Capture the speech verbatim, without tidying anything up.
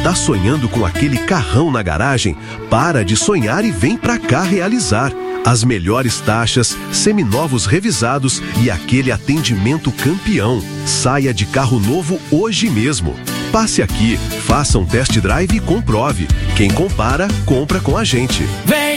Tá sonhando com aquele carrão na garagem? Para de sonhar e vem pra cá realizar. As melhores taxas, seminovos revisados e aquele atendimento campeão. Saia de carro novo hoje mesmo. Passe aqui, faça um test drive e comprove. Quem compara, compra com a gente. Vem!